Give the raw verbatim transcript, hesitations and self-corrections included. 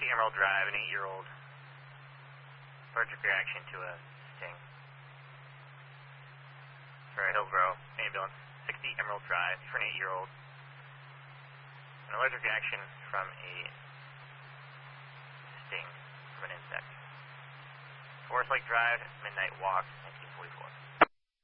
Emerald Drive, an eight-year-old. Allergic reaction to a sting. For a Hillsborough ambulance. sixty Emerald Drive for an eight-year-old. An allergic reaction from a sting from an insect. Forest Lake Drive, midnight walk.